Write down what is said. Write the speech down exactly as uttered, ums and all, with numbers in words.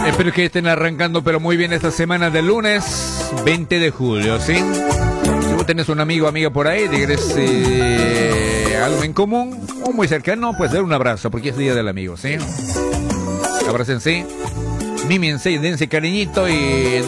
Espero que estén arrancando pero muy bien esta semana del lunes veinte de julio, ¿sí? Si vos tenés un amigo o amiga por ahí, tienes eh, algo en común o muy cercano, pues dar un abrazo porque es Día del Amigo, ¿sí? Abrácense, mímense y dense cariñito y